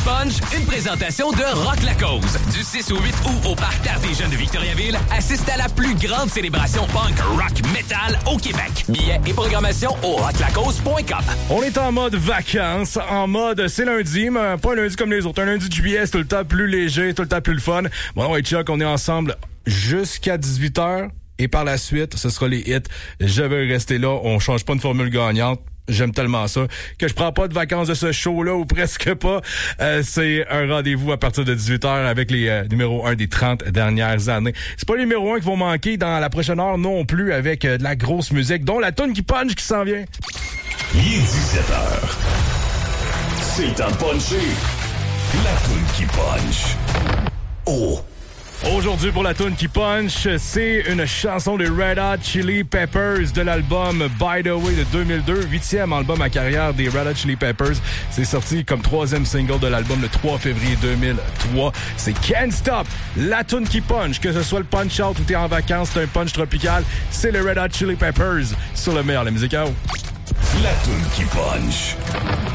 Punch, une présentation de Rock La Cause. Du 6 au 8 août au Parterre des Jeunes de Victoriaville, assiste à la plus grande célébration punk, rock, metal au Québec. Billets et programmation au rocklacause.com. On est en mode vacances, en mode c'est lundi, mais pas un lundi comme les autres. Un lundi de juillet, c'est tout le temps plus léger, tout le temps plus le fun. Bon, ouais, Chuck, on est ensemble jusqu'à 18h. Et par la suite, ce sera les hits. Je vais rester là. On change pas une formule gagnante. J'aime tellement ça que je prends pas de vacances de ce show-là ou presque pas. C'est un rendez-vous à partir de 18h avec les numéros 1 des 30 dernières années. C'est pas les numéros 1 qui vont manquer dans la prochaine heure non plus avec de la grosse musique, dont la toune qui punch qui s'en vient. Il est 17h. C'est le temps de puncher. La toune qui punch. Oh! Aujourd'hui, pour la toune qui punch, c'est une chanson des Red Hot Chili Peppers de l'album By the Way de 2002, 8e album à carrière des Red Hot Chili Peppers. C'est sorti comme 3e single de l'album le 3 février 2003. C'est Can't Stop, la toune qui punch. Que ce soit le punch-out ou t'es en vacances, c'est un punch tropical, c'est les Red Hot Chili Peppers sur le meilleur, la musique à eau. La toune qui punch.